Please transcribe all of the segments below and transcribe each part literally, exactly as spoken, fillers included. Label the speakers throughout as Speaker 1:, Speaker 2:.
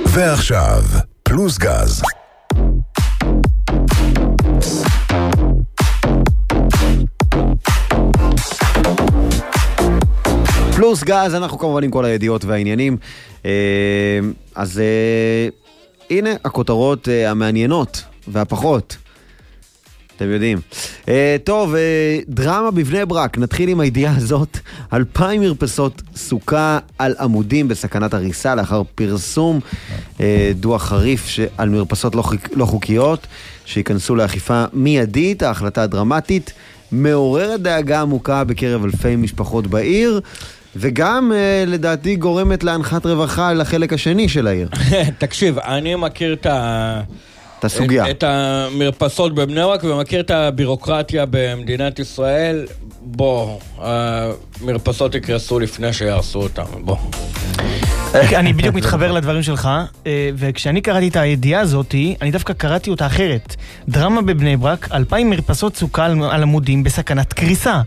Speaker 1: ועכשיו, פלוס גז.
Speaker 2: פלוס גז, אנחנו כמובן עם כל הידיעות והעניינים. אז הנה הכותרות המעניינות והפחות. אתם יודעים. טוב, דרמה בבני ברק. נתחיל עם הידיעה הזאת. אלפיים מרפסות סוכה על עמודים בסכנת הריסה לאחר פרסום דוח חריף על מרפסות לא חוקיות שיכנסו לאכיפה מיידית. ההחלטה הדרמטית מעוררת דאגה עמוקה בקרב אלפי משפחות בעיר, וגם לדעתי גורמת להנחת רווחה לחלק השני של העיר.
Speaker 3: תקשיב, אני מכיר את ה...
Speaker 2: את הסוגיה.
Speaker 3: את המרפסות בבני ברק, ומכיר את הבירוקרטיה במדינת ישראל. בוא, המרפסות יקרסו לפני שיעשו אותם, בוא.
Speaker 4: אני בדיוק מתחבר לדברים שלך, וכשאני קראתי את הידיעה הזאת, אני דווקא קראתי אותה אחרת. דרמה בבני ברק, אלפיים מרפסות סוכה על עמודים בסכנת קריסה.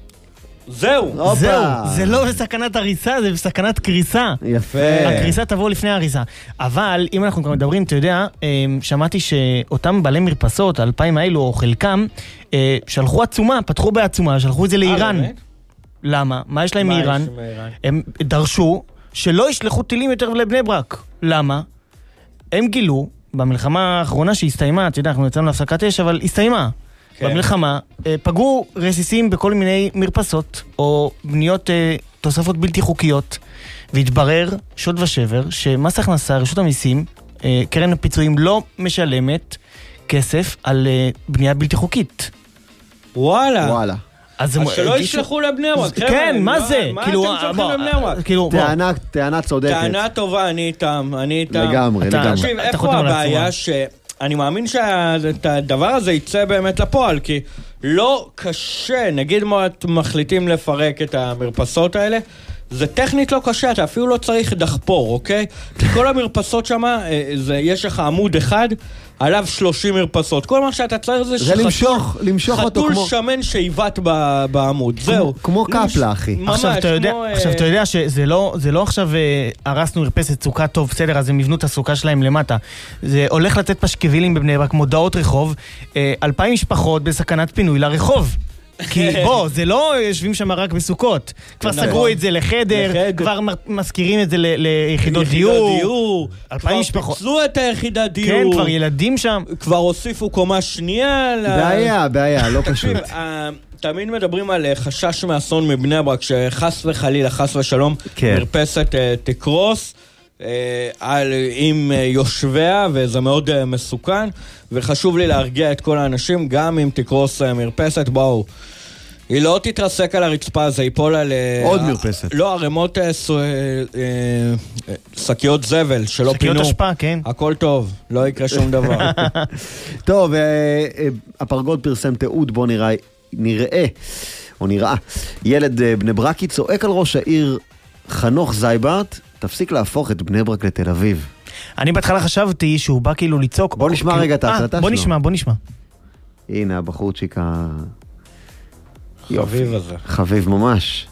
Speaker 3: זהו.
Speaker 4: זהו, זה לא בסכנת הריסה, זה בסכנת קריסה.
Speaker 2: יפה.
Speaker 4: הקריסה תבוא לפני הריסה. אבל אם אנחנו כבר מדברים, אתה יודע, שמעתי שאותם בעלי מרפסות, האלפיים האלו או חלקם, שלחו עצומה, פתחו בעצומה, שלחו את זה לאיראן. למה? מה יש להם מאיראן? הם דרשו שלא ישלחו טילים יותר לבני ברק. למה? הם גילו, במלחמה האחרונה שהסתיימה, אתה יודע, אנחנו יצאנו להפסקת אש, אבל הסתיימה. במלחמה פגעו רסיסים בכל מיני מרפסות או בניות תוספות בלתי חוקיות, והתברר שוד ושבר שמס הכנסה, רשות המיסים, קרן הפיצויים לא משלמת כסף על בנייה בלתי חוקית.
Speaker 3: וואלה.
Speaker 2: וואלה.
Speaker 3: אז שלא ישלחו לבני ברק.
Speaker 4: כן, מה זה?
Speaker 3: מה אתם שולחים לבני ברק?
Speaker 2: טענה צודקת.
Speaker 3: טענה טובה, אני איתם, אני איתם.
Speaker 2: לגמרי, לגמרי.
Speaker 3: תקשיב, איפה הבעיה ש... אני מאמין שהדבר הזה יצא באמת לפועל, כי לא קשה, נגיד מה מחליטים לפרק את המרפסות האלה, זה טכנית לא קשה, אתה אפילו לא צריך דחפור, אוקיי? כי כל המרפסות שם, יש לך עמוד אחד, עליו שלושים מרפסות. כל מה שאתה צריך זה
Speaker 2: למשוך, למשוך אותו
Speaker 3: חתול שמן שיבט בעמוד, זהו.
Speaker 2: כמו קפלה, אחי.
Speaker 4: עכשיו אתה יודע שזה לא עכשיו הרסנו מרפסת סוכה טוב, בסדר, אז הם יבנו את הסוכה שלהם למטה. זה הולך לתת פשקבילים בבני ברק, מודעות רחוב, אלפיים משפחות בסכנת פינוי לרחוב. כי בוא, זה לא יושבים שם רק בסוכות. כבר סגרו את זה לחדר, כבר מזכירים את זה ליחידות דיור.
Speaker 3: כבר פיצלו את היחידת דיור.
Speaker 4: כן, כבר ילדים שם.
Speaker 3: כבר הוסיפו קומה שנייה.
Speaker 2: בעיה, בעיה, לא פשוט.
Speaker 3: תמיד מדברים על חשש מאסון מבני ברק, שחס וחלילה, חס ושלום, מרפסת תקרוס עם יושביה, וזה מאוד מסוכן, וחשוב לי להרגיע את כל האנשים, גם אם תקרוס מרפסת, בואו, היא לא תתרסק על הרצפה, זה ייפול על...
Speaker 2: עוד מרפסת.
Speaker 3: לא, הרמות שקיות זבל, שלא פינו.
Speaker 4: שקיות השפעה, כן.
Speaker 3: הכל טוב, לא יקרה שום דבר.
Speaker 2: טוב, הפרגוד פרסם תיעוד, בוא נראה, נראה, או נראה, ילד בני ברקי צועק על ראש העיר חנוך זייברט, תפסיק להפוך את בני ברק לתל אביב.
Speaker 4: אני בהתחלה חשבתי שהוא בא כאילו לצעוק.
Speaker 2: בוא נשמע רגע את ההקלטה שלו.
Speaker 4: בוא נשמע, בוא נשמע.
Speaker 2: הנה הבחורצ'יק ה...
Speaker 3: חביב הזה.
Speaker 2: חביב ממש.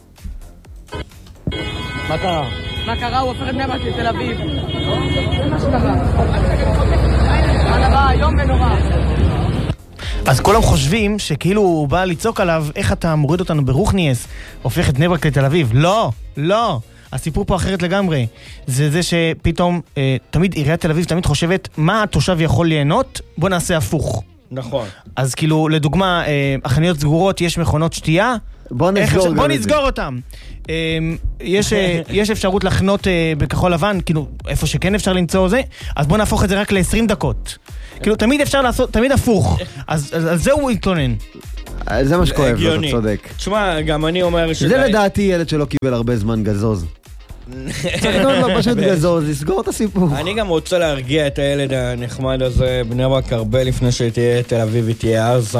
Speaker 5: מה קרה? מה קרה? הוא הופך את בני ברק לתל אביב. זה מה שקרה. מה נראה? היום ונורא.
Speaker 4: אז כולם חושבים שכאילו הוא בא לצעוק עליו, איך אתה מוריד אותנו ברוכניאס, הופך את בני ברק לתל אביב. לא, לא. הסיפור פה אחרת לגמרי. זה זה שפתאום, אה, תמיד עיריית תל אביב תמיד חושבת, מה התושב יכול ליהנות? בוא נעשה הפוך.
Speaker 3: נכון.
Speaker 4: אז כאילו, לדוגמה, אה, החנויות סגורות, יש מכונות שתייה.
Speaker 2: בוא נסגור,
Speaker 4: בוא נסגור אותם. אה, יש, אה, יש אפשרות לחנות אה, בכחול לבן, כאילו, איפה שכן אפשר למצוא זה, אז בוא נהפוך את זה רק ל-עשרים דקות. כאילו, תמיד אפשר לעשות, תמיד הפוך. אז, אז, אז זהו התלונן.
Speaker 2: זה מה שכואב, אתה צודק.
Speaker 3: תשמע, גם אני אומר...
Speaker 2: זה לדעתי ילד שלא קיבל הרבה זמן גזוז. צריך לא פשוט גזוז, לסגור את הסיפור.
Speaker 3: אני גם רוצה להרגיע את הילד הנחמד הזה, בני ברק הרבה לפני שתהיה תל אביב ותהיה עזה.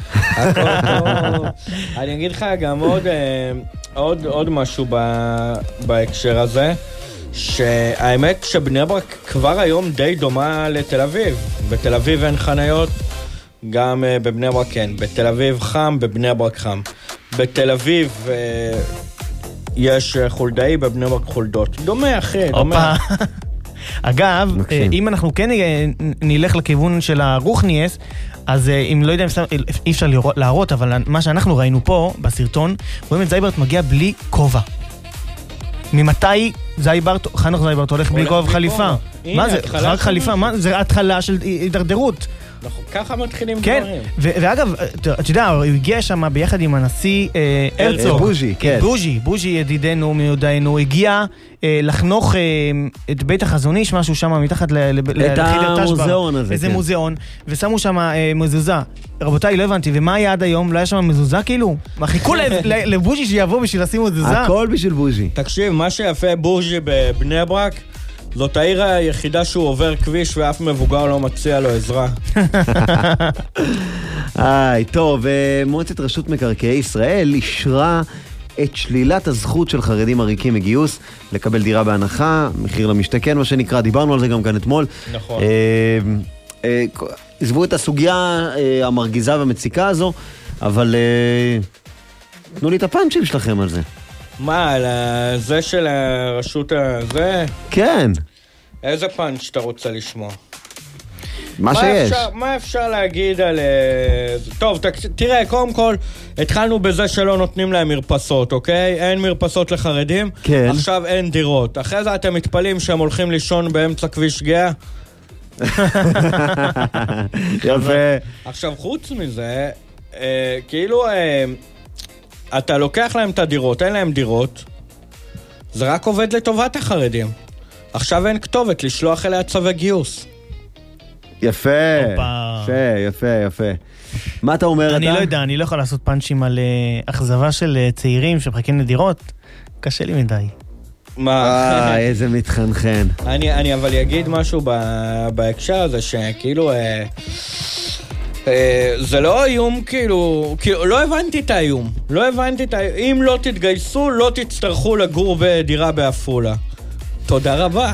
Speaker 3: אני אגיד לך גם עוד משהו בהקשר הזה, שהאמת שבני ברק כבר היום די דומה לתל אביב. בתל אביב אין חניות, גם בבני ברק כן. בתל אביב חם, בבני ברק חם. בתל אביב יש חולדאי, בבני ברק חולדות. דומה אחי, דומה.
Speaker 4: אגב, אם אנחנו כן נלך לכיוון של הרוחניאס, אז אם לא יודע אם אי אפשר להראות, אבל מה שאנחנו ראינו פה בסרטון, רואים את זייברט מגיע בלי כובע. ממתי זייברט, חנוך זייברט הולך בלי כובע חליפה? מה זה? רק חליפה? זה התחלה של הידרדרות.
Speaker 3: ככה מתחילים
Speaker 4: כן,
Speaker 3: דברים.
Speaker 4: ואגב, אתה יודע, הוא הגיע שם ביחד עם הנשיא הרצוג.
Speaker 2: בוז'י, כן.
Speaker 4: בוז'י, בוז'י ידידנו מיודענו, הגיע לחנוך את בית החזון איש, משהו שם מתחת
Speaker 2: את המוזיאון הזה.
Speaker 4: איזה מוזיאון, ושמו שם מזוזה. רבותיי, לא הבנתי, ומה היה עד היום? לא היה שם מזוזה כאילו? מה, חיכו לבוז'י שיבוא בשביל לשים מזוזה?
Speaker 2: הכל בשביל בוז'י.
Speaker 3: תקשיב, מה שיפה בוז'י בבני ברק, זאת העיר היחידה שהוא עובר כביש ואף מבוגר לא מציע לו עזרה.
Speaker 2: איי, טוב, מועצת רשות מקרקעי ישראל אישרה את שלילת הזכות של חרדים עריקים מגיוס, לקבל דירה בהנחה, מחיר למשתכן, מה שנקרא, דיברנו על זה גם כאן אתמול.
Speaker 3: נכון.
Speaker 2: עזבו את הסוגיה המרגיזה והמציקה הזו, אבל תנו לי את הפאנצ'ים שלכם על זה.
Speaker 3: מה, על זה של הרשות הזה?
Speaker 2: כן.
Speaker 3: איזה פאנץ' אתה רוצה לשמוע?
Speaker 2: מה שיש.
Speaker 3: אפשר, מה אפשר להגיד על... טוב, תראה, קודם כל, התחלנו בזה שלא נותנים להם מרפסות, אוקיי? אין מרפסות לחרדים.
Speaker 2: כן.
Speaker 3: עכשיו אין דירות. אחרי זה אתם מתפלים שהם הולכים לישון באמצע כביש גאה?
Speaker 2: יפה.
Speaker 3: עכשיו, חוץ מזה, אה, כאילו... אה, אתה לוקח להם את הדירות, אין להם דירות, זה רק עובד לטובת החרדים. עכשיו אין כתובת לשלוח אליה צווי גיוס.
Speaker 2: יפה, יפה, יפה, יפה. מה אתה אומר אתה?
Speaker 4: אני לא יודע, אני לא יכול לעשות פאנצ'ים על אכזבה של צעירים שמחכים לדירות. קשה לי מדי.
Speaker 3: מה?
Speaker 2: איזה מתחנחן.
Speaker 3: אני אבל אגיד משהו בהקשר הזה, שכאילו... זה לא איום, כאילו, לא הבנתי את האיום. לא הבנתי את האיום. אם לא תתגייסו, לא תצטרכו לגור בדירה באפולה. תודה רבה.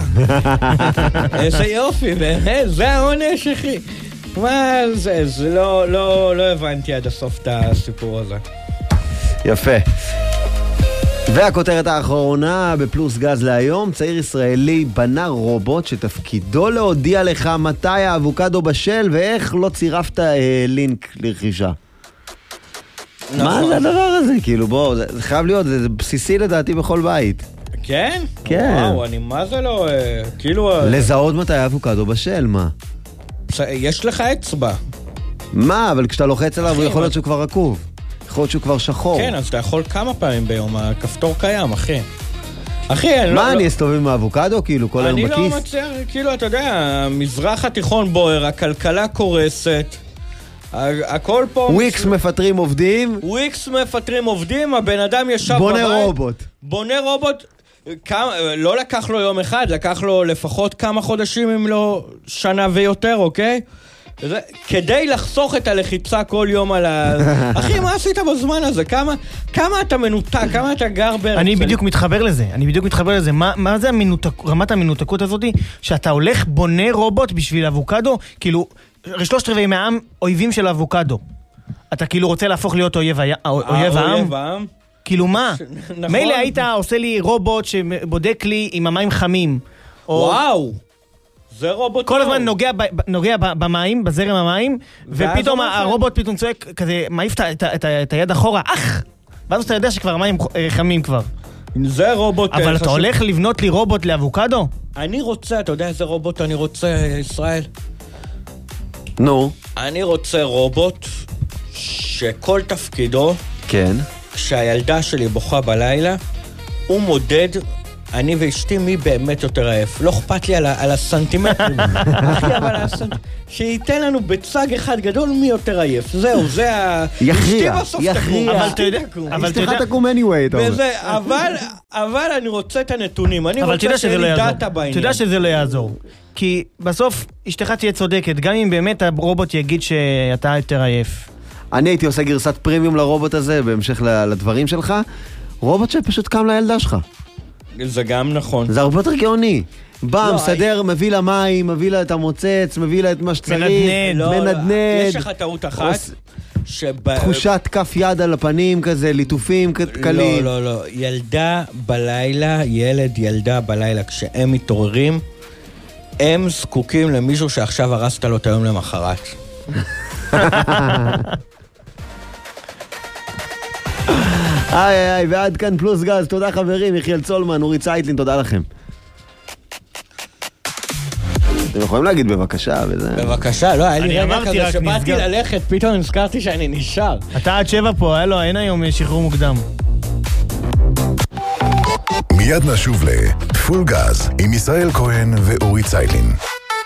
Speaker 3: איזה יופי, באמת, זה העונש, אחי. מה זה? זה לא, לא, לא הבנתי עד הסוף את הסיפור הזה.
Speaker 2: יפה. והכותרת האחרונה בפלוס גז להיום, צעיר ישראלי בנה רובוט שתפקידו להודיע לך מתי האבוקדו בשל ואיך לא צירפת אה, לינק לרכישה. נכון. מה זה הדבר הזה? כאילו בוא, זה, זה חייב להיות, זה, זה בסיסי לדעתי בכל בית.
Speaker 3: כן?
Speaker 2: כן.
Speaker 3: וואו, אני מה זה לא, אה, כאילו...
Speaker 2: לזהות מתי האבוקדו בשל, מה?
Speaker 3: יש לך אצבע.
Speaker 2: מה? אבל כשאתה לוחץ עליו הוא יכול להיות שהוא כבר עקוב. יכול להיות שהוא כבר שחור.
Speaker 3: כן, אז אתה יכול כמה פעמים ביום, הכפתור קיים, אחי. אחי, אני לא...
Speaker 2: מה, אני אסתובב עם האבוקדו, כאילו, כל היום בכיס?
Speaker 3: אני לא מצליח, כאילו, אתה יודע, המזרח התיכון בוער, הכלכלה קורסת, הכל פה...
Speaker 2: וויקס מפטרים עובדים.
Speaker 3: וויקס מפטרים עובדים, הבן אדם ישב בבית.
Speaker 2: בונה רובוט.
Speaker 3: בונה רובוט, לא לקח לו יום אחד, לקח לו לפחות כמה חודשים, אם לא שנה ויותר, אוקיי? זה, כדי לחסוך את הלחיצה כל יום על ה... אחי, מה עשית בזמן הזה? כמה, כמה אתה מנותק? כמה אתה גר בארץ?
Speaker 4: אני בדיוק מתחבר לזה. אני בדיוק מתחבר לזה. מה, מה זה המנותק, רמת המנותקות הזאת? שאתה הולך בונה רובוט בשביל אבוקדו? כאילו, שלושת רבעי מהעם אויבים של אבוקדו. אתה כאילו רוצה להפוך להיות אויב, אויב העם?
Speaker 3: אויב העם?
Speaker 4: כאילו מה? מילא היית עושה לי רובוט שבודק לי עם המים חמים.
Speaker 3: וואו! זה רובוט
Speaker 4: כל הזמן נוגע, ב, נוגע ב, במים, בזרם המים, ופתאום הרובוט פתאום צועק כזה, מעיף את, את, את היד אחורה, אך! ואז אתה יודע שכבר המים חמים כבר.
Speaker 3: זה רובוט...
Speaker 4: אבל אתה הולך לבנות לי רובוט לאבוקדו?
Speaker 3: אני רוצה, אתה יודע איזה רובוט אני רוצה, ישראל?
Speaker 2: נו.
Speaker 3: אני רוצה רובוט שכל תפקידו,
Speaker 2: כן.
Speaker 3: כשהילדה שלי בוכה בלילה, הוא מודד... אני ואשתי מי באמת יותר עייף. לא אכפת לי על, על הסנטימטרים. אחי, אבל הסנט... שייתן לנו בצג אחד גדול מי יותר עייף. זהו, זה ה...
Speaker 2: יכריע,
Speaker 3: אשתי בסוף
Speaker 2: יכריע.
Speaker 3: אבל אתה יודע...
Speaker 2: אשתך תקום anyway, אתה אומר.
Speaker 3: אבל, אבל אני רוצה את הנתונים. אני
Speaker 4: אבל
Speaker 3: רוצה שיהיה לי דאטה בעניין.
Speaker 4: אתה יודע שזה לא יעזור. כי בסוף אשתך תהיה צודקת, גם אם באמת הרובוט יגיד שאתה יותר עייף.
Speaker 2: אני הייתי עושה גרסת פרימיום לרובוט הזה, בהמשך לדברים שלך. רובוט שפשוט קם לילדה שלך.
Speaker 3: זה גם נכון.
Speaker 2: זה הרבה יותר גאוני. בא, מסדר, מביא לה מים, מביא לה את המוצץ, מביא לה את מה שצריך.
Speaker 4: מנדנד.
Speaker 2: מנדנד.
Speaker 3: יש לך טעות אחת.
Speaker 2: תחושת כף יד על הפנים כזה, ליטופים קלים.
Speaker 3: לא, לא, לא. ילדה בלילה, ילד, ילדה בלילה, כשהם מתעוררים, הם זקוקים למישהו שעכשיו הרסת לו את היום למחרת.
Speaker 2: איי איי, ועד כאן פלוס גז, תודה חברים, יחיאל צולמן, אורי צייטלין, תודה לכם. אתם יכולים להגיד בבקשה וזה...
Speaker 3: בבקשה, לא, היה לי רגע
Speaker 4: אמרתי
Speaker 3: כזה
Speaker 4: רק,
Speaker 3: שבאתי
Speaker 4: נסגר.
Speaker 3: ללכת, פתאום נזכרתי שאני נשאר.
Speaker 4: אתה עד שבע פה, הלו, אין היום שחרור מוקדם.
Speaker 1: מיד נשוב לפול גז עם ישראל כהן ואורי צייטלין.